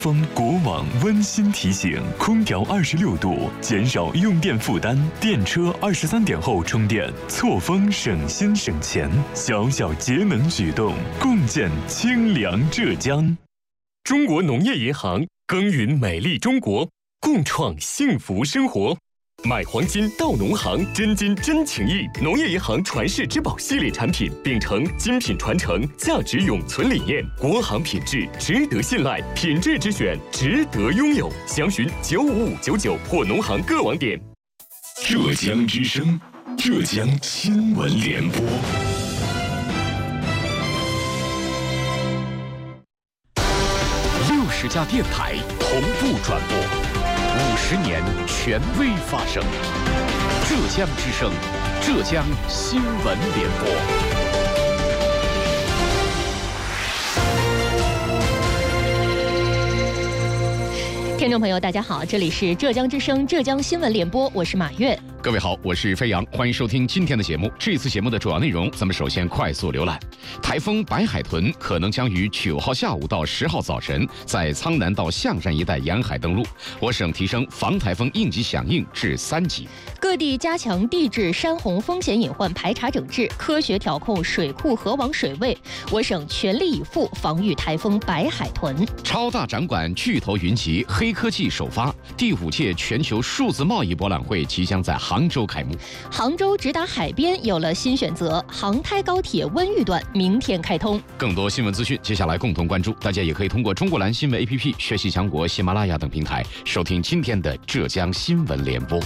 风国网温馨提醒：空调26度，减少用电负担；电车23点后充电，错峰省心省钱。小小节能举动，共建清凉浙江。 中国农业银行耕耘美丽中国，共创幸福生活。买黄金到农行，真金真情意。农业银行传世之宝系列产品，秉承精品传承、价值永存理念，国行品质值得信赖，品质之选值得拥有。详询95599或农行各网点。 浙江之声，浙江新闻联播。 60家电台同步转播。50年权威发声，浙江之声，浙江新闻联播。 听众朋友，大家好，这里是浙江之声，浙江新闻联播，我是马月。 各位好，我是飞扬，欢迎收听今天的节目。这次节目的主要内容，咱们首先快速浏览。台风白海豚可能将于9号下午到10号早晨在苍南到象山一带沿海登陆，我省提升防台风应急响应至3级。 各地加强地质山洪风险隐患排查整治，科学调控水库河网水位，我省全力以赴防御台风白海豚。 超大展馆巨头云集，黑科技首发，第5届全球数字贸易博览会即将在杭州开幕。 杭州直达海边有了新选择，杭台高铁温榆段明天开通。 更多新闻资讯，接下来共同关注。大家也可以通过中国蓝新闻 APP、学习强国、喜马拉雅等平台收听今天的浙江新闻联播。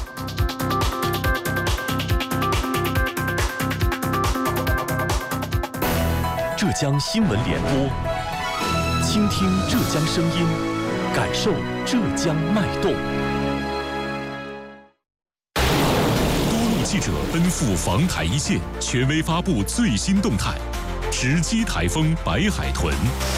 浙江新闻联播，倾听浙江声音，感受浙江脉动。 记者奔赴防台一线，权威发布最新动态，直击台风白海豚。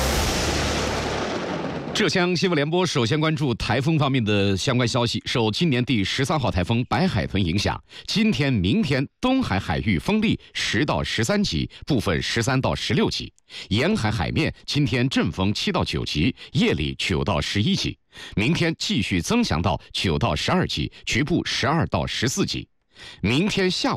浙江新闻联播首先关注台风方面的相关消息。受今年第13号台风白海豚影响，今天、明天东海海域风力10到13级，部分13到16级；沿海海面今天阵风7到9级，夜里9到11级；明天继续增强到9到12级，局部12到14级。明天下午